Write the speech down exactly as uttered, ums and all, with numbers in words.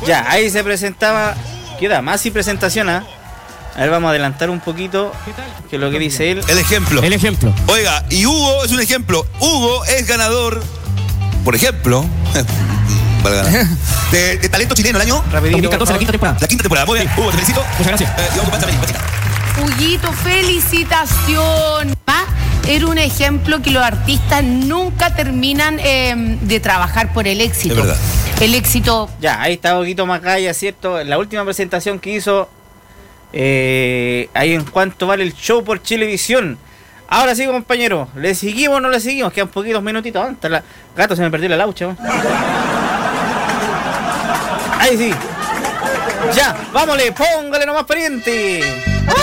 Ya, ahí se presentaba. Queda más sin presentación, ¿ah? A ver, vamos a adelantar un poquito. Que es lo que dice él. El ejemplo. El ejemplo. Oiga, y Hugo es un ejemplo. Hugo es ganador, por ejemplo, de, de talento chileno el año Rapidito, dos mil catorce, la quinta temporada. La quinta temporada. Muy bien, Hugo, te felicito. Muchas gracias. Eh, y vamos con Pancha Marín, Huguito, felicitación. ¿Ah? Era un ejemplo que los artistas nunca terminan eh, de trabajar por el éxito. Es verdad. El éxito. Ya, ahí está Huguito Macaya, ¿cierto? La última presentación que hizo. Eh, ahí en cuanto vale el show por Chilevisión. Ahora sí, compañero, ¿le seguimos o no le seguimos? Quedan poquitos minutitos antes. La... Gato, se me perdió la laucha, ¿no? Ahí sí. Ya, vámonos, póngale nomás, pariente.